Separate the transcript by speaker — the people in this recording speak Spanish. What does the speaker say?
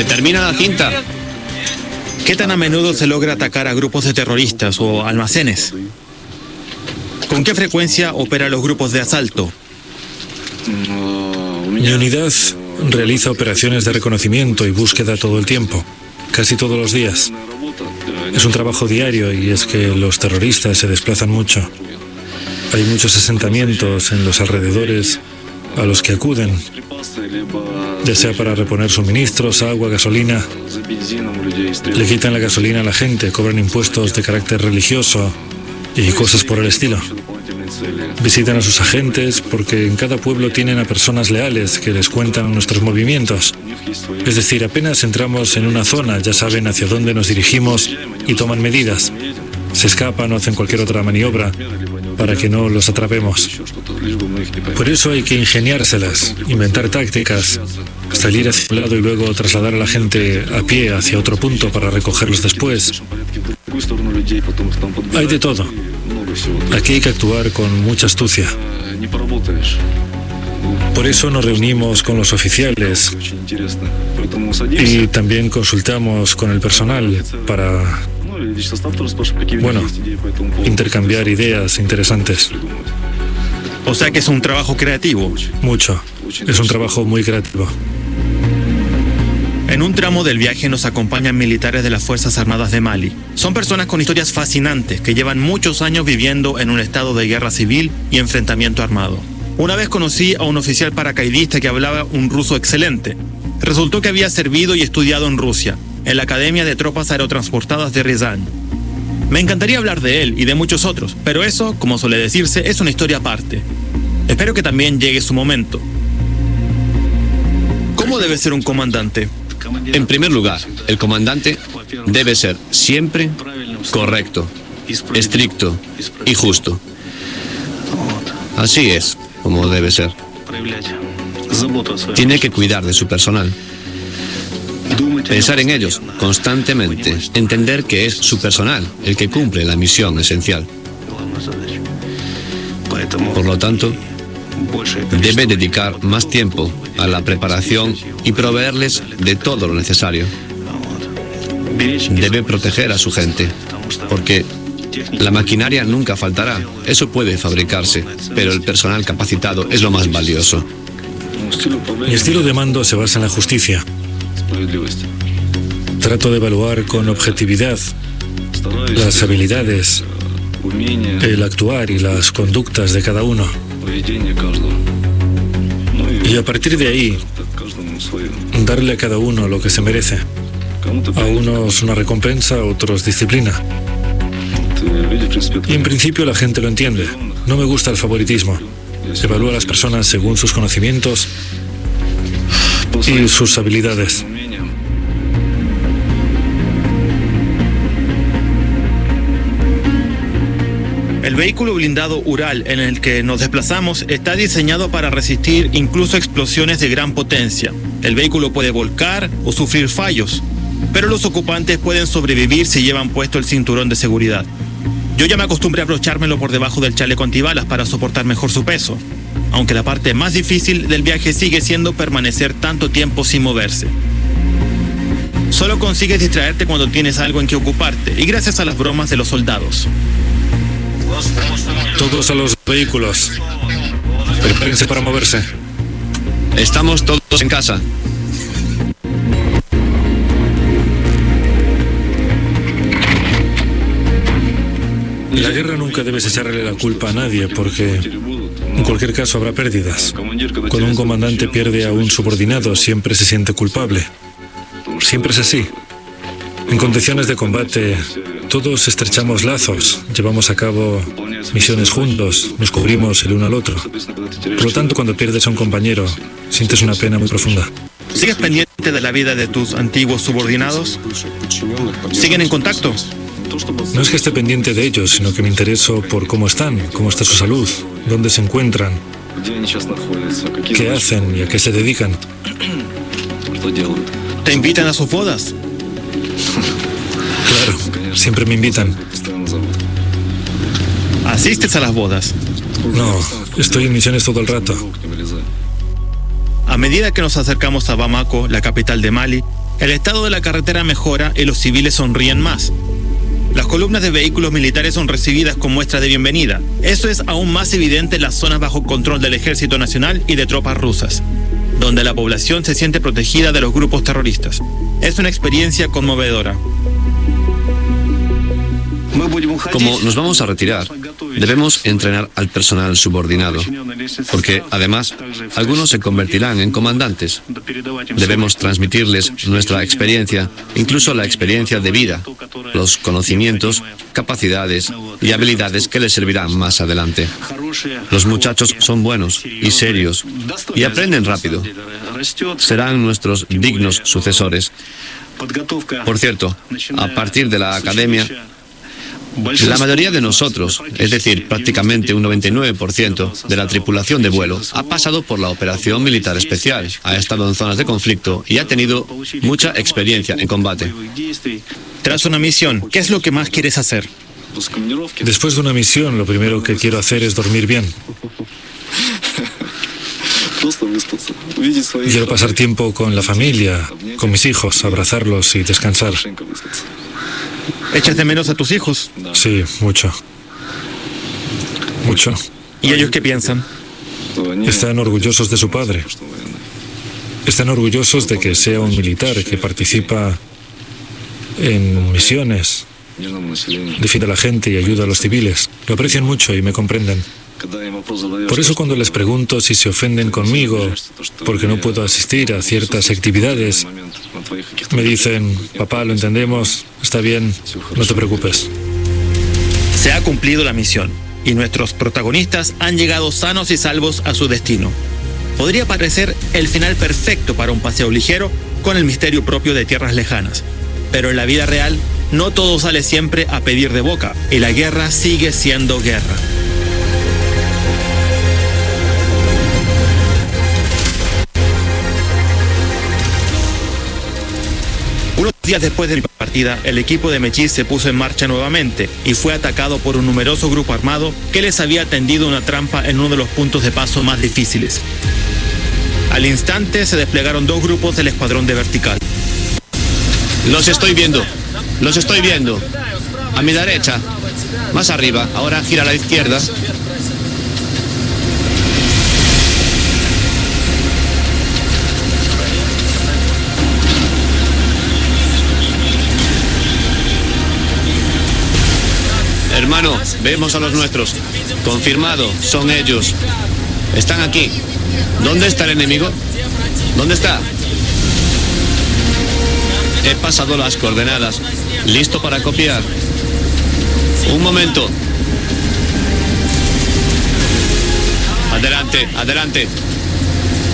Speaker 1: Se termina la cinta.
Speaker 2: ¿Qué tan a menudo se logra atacar a grupos de terroristas o almacenes? ¿Con qué frecuencia operan los grupos de asalto?
Speaker 3: Mi unidad realiza operaciones de reconocimiento y búsqueda todo el tiempo, casi todos los días. Es un trabajo diario y es que los terroristas se desplazan mucho. Hay muchos asentamientos en los alrededores a los que acuden, ya sea para reponer suministros, agua, gasolina. Le quitan la gasolina a la gente, cobran impuestos de carácter religioso y cosas por el estilo. Visitan a sus agentes porque en cada pueblo tienen a personas leales que les cuentan nuestros movimientos. Es decir, apenas entramos en una zona, ya saben hacia dónde nos dirigimos y toman medidas. Se escapan o hacen cualquier otra maniobra para que no los atrapemos. Por eso hay que ingeniárselas, inventar tácticas, salir hacia un lado y luego trasladar a la gente a pie hacia otro punto para recogerlos después. Hay de todo. Aquí hay que actuar con mucha astucia. Por eso nos reunimos con los oficiales y también consultamos con el personal para, intercambiar ideas interesantes.
Speaker 2: O sea que es un trabajo creativo.
Speaker 3: Mucho. Es un trabajo muy creativo.
Speaker 2: En un tramo del viaje nos acompañan militares de las Fuerzas Armadas de Mali. Son personas con historias fascinantes que llevan muchos años viviendo en un estado de guerra civil y enfrentamiento armado. Una vez conocí a un oficial paracaidista que hablaba un ruso excelente. Resultó que había servido y estudiado en Rusia, en la Academia de Tropas Aerotransportadas de Riazán. Me encantaría hablar de él y de muchos otros, pero eso, como suele decirse, es una historia aparte. Espero que también llegue su momento. ¿Cómo debe ser un comandante?
Speaker 1: En primer lugar, el comandante debe ser siempre correcto, estricto y justo. Así es como debe ser. Tiene que cuidar de su personal, pensar en ellos constantemente, entender que es su personal el que cumple la misión esencial. Por lo tanto, debe dedicar más tiempo a la preparación y proveerles de todo lo necesario. Debe proteger a su gente, porque la maquinaria nunca faltará, eso puede fabricarse, pero el personal capacitado es lo más valioso.
Speaker 3: Mi estilo de mando se basa en la justicia. Trato de evaluar con objetividad las habilidades, el actuar y las conductas de cada uno. Y a partir de ahí, darle a cada uno lo que se merece. A unos una recompensa, a otros disciplina. Y en principio la gente lo entiende. No me gusta el favoritismo. Evalúo a las personas según sus conocimientos y sus habilidades.
Speaker 2: El vehículo blindado Ural en el que nos desplazamos está diseñado para resistir incluso explosiones de gran potencia. El vehículo puede volcar o sufrir fallos, pero los ocupantes pueden sobrevivir si llevan puesto el cinturón de seguridad. Yo ya me acostumbré a abrochármelo por debajo del chaleco antibalas para soportar mejor su peso, aunque la parte más difícil del viaje sigue siendo permanecer tanto tiempo sin moverse. Solo consigues distraerte cuando tienes algo en que ocuparte, y gracias a las bromas de los soldados.
Speaker 3: Todos a los vehículos. Prepárense para moverse.
Speaker 1: Estamos todos en casa.
Speaker 3: La guerra nunca debes echarle la culpa a nadie porque en cualquier caso habrá pérdidas. Cuando un comandante pierde a un subordinado siempre se siente culpable. Siempre es así. En condiciones de combate todos estrechamos lazos, llevamos a cabo misiones juntos, nos cubrimos el uno al otro. Por lo tanto, cuando pierdes a un compañero, sientes una pena muy profunda.
Speaker 2: ¿Sigues pendiente de la vida de tus antiguos subordinados? ¿Siguen en contacto?
Speaker 3: No es que esté pendiente de ellos, sino que me intereso por cómo están, cómo está su salud, dónde se encuentran, qué hacen y a qué se dedican.
Speaker 2: ¿Te invitan a sus bodas?
Speaker 3: Claro, siempre me invitan.
Speaker 2: ¿Asistes a las bodas?
Speaker 3: No, estoy en misiones todo el rato.
Speaker 2: A medida que nos acercamos a Bamako, la capital de Mali, El estado de la carretera mejora y los civiles sonríen más. Las columnas de vehículos militares son recibidas con muestras de bienvenida. Eso es aún más evidente en las zonas bajo control del Ejército Nacional y de tropas rusas, donde la población se siente protegida de los grupos terroristas. Es una experiencia conmovedora.
Speaker 1: Como nos vamos a retirar, debemos entrenar al personal subordinado, porque además algunos se convertirán en comandantes. Debemos transmitirles nuestra experiencia, incluso la experiencia de vida, los conocimientos, capacidades y habilidades que les servirán más adelante. Los muchachos son buenos y serios y aprenden rápido. Serán nuestros dignos sucesores. Por cierto, a partir de la academia, la mayoría de nosotros, es decir, prácticamente un 99% de la tripulación de vuelo, ha pasado por la operación militar especial, ha estado en zonas de conflicto y ha tenido mucha experiencia en combate.
Speaker 2: Tras una misión, ¿qué es lo que más quieres hacer?
Speaker 3: Después de una misión, lo primero que quiero hacer es dormir bien. Quiero pasar tiempo con la familia, con mis hijos, abrazarlos y descansar.
Speaker 2: ¿Echas de menos a tus hijos?
Speaker 3: Sí, mucho. Mucho.
Speaker 2: ¿Y ellos qué piensan?
Speaker 3: Están orgullosos de su padre. Están orgullosos de que sea un militar que participa en misiones, defiende a la gente y ayuda a los civiles. Lo aprecian mucho y me comprenden. Por eso cuando les pregunto si se ofenden conmigo porque no puedo asistir a ciertas actividades, me dicen: papá, lo entendemos, está bien, no te preocupes.
Speaker 2: Se ha cumplido la misión y nuestros protagonistas han llegado sanos y salvos a su destino. Podría parecer el final perfecto para un paseo ligero con el misterio propio de tierras lejanas, pero en la vida real no todo sale siempre a pedir de boca y la guerra sigue siendo guerra. Unos días después de mi partida, el equipo de Mechis se puso en marcha nuevamente y fue atacado por un numeroso grupo armado que les había tendido una trampa en uno de los puntos de paso más difíciles. Al instante se desplegaron 2 grupos del escuadrón de vertical.
Speaker 1: Los estoy viendo, a mi derecha, más arriba, ahora gira a la izquierda. Hermano, vemos a los nuestros. Confirmado, son ellos. Están aquí. ¿Dónde está el enemigo? ¿Dónde está? He pasado las coordenadas. Listo para copiar. Un momento. Adelante, adelante.